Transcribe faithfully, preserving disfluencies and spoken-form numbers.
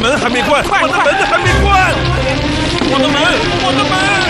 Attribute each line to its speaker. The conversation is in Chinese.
Speaker 1: 门还没关，我的门还没关，我的门，我的门。